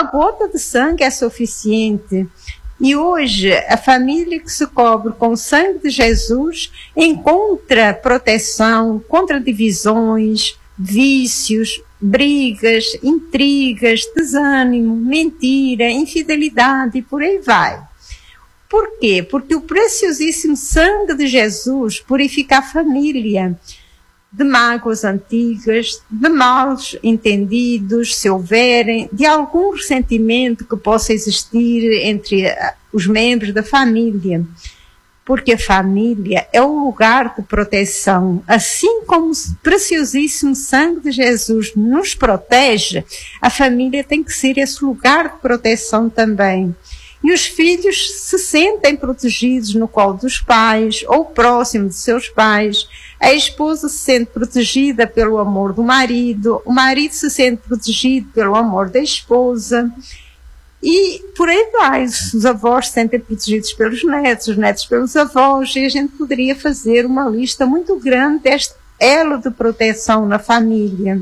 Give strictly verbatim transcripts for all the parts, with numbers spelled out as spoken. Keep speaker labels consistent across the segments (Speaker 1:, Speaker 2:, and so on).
Speaker 1: gota de sangue é suficiente. E hoje, a família que se cobre com o sangue de Jesus encontra proteção contra divisões, vícios, brigas, intrigas, desânimo, mentira, infidelidade e por aí vai. Por quê? Porque o preciosíssimo sangue de Jesus purifica a família de mágoas antigas, de maus entendidos, se houverem, de algum ressentimento que possa existir entre os membros da família. Porque a família é um lugar de proteção. Assim como o preciosíssimo sangue de Jesus nos protege, a família tem que ser esse lugar de proteção também. E os filhos se sentem protegidos no colo dos pais ou próximo de seus pais. A esposa se sente protegida pelo amor do marido, o marido se sente protegido pelo amor da esposa. E por aí vai, os avós se sentem protegidos pelos netos, os netos pelos avós, e a gente poderia fazer uma lista muito grande deste elo de proteção na família.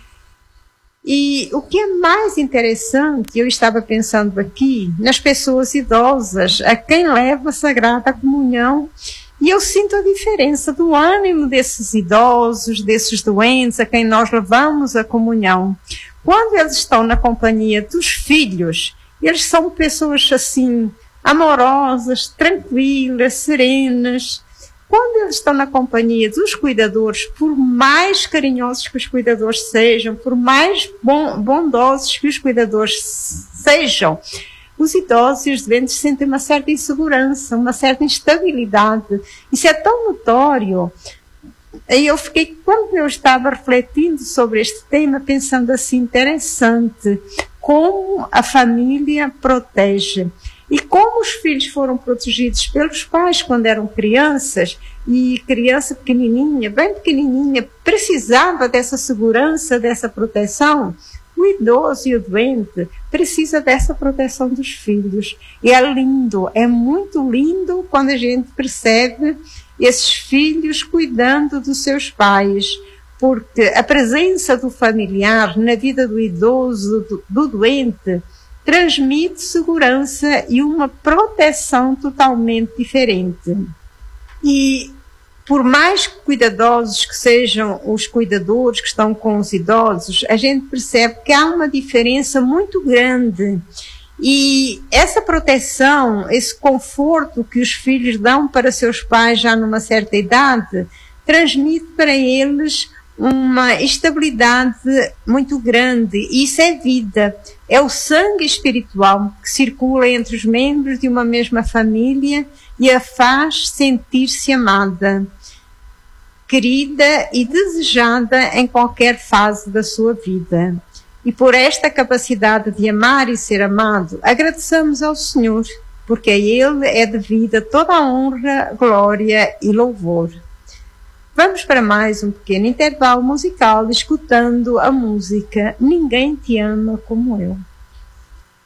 Speaker 1: E o que é mais interessante, eu estava pensando aqui, nas pessoas idosas, a quem leva a Sagrada Comunhão, e eu sinto a diferença do ânimo desses idosos, desses doentes, a quem nós levamos a comunhão. Quando eles estão na companhia dos filhos, eles são pessoas assim, amorosas, tranquilas, serenas. Quando eles estão na companhia dos cuidadores, por mais carinhosos que os cuidadores sejam, por mais bondosos que os cuidadores sejam, os idosos e os doentes sentem uma certa insegurança, uma certa instabilidade. Isso é tão notório. E eu fiquei, quando eu estava refletindo sobre este tema, pensando assim, interessante, como a família protege. E como os filhos foram protegidos pelos pais quando eram crianças, e criança pequenininha, bem pequenininha, precisava dessa segurança, dessa proteção, o idoso e o doente precisa dessa proteção dos filhos. E é lindo, é muito lindo quando a gente percebe esses filhos cuidando dos seus pais, porque a presença do familiar na vida do idoso, do, do doente, transmite segurança e uma proteção totalmente diferente. E por mais cuidadosos que sejam os cuidadores que estão com os idosos, a gente percebe que há uma diferença muito grande. E essa proteção, esse conforto que os filhos dão para seus pais já numa certa idade, transmite para eles uma estabilidade muito grande. E isso é vida. É o sangue espiritual que circula entre os membros de uma mesma família e a faz sentir-se amada, querida e desejada em qualquer fase da sua vida. E por esta capacidade de amar e ser amado, agradeçamos ao Senhor, porque a Ele é devida toda a honra, glória e louvor. Vamos para mais um pequeno intervalo musical, escutando a música Ninguém Te Ama Como Eu.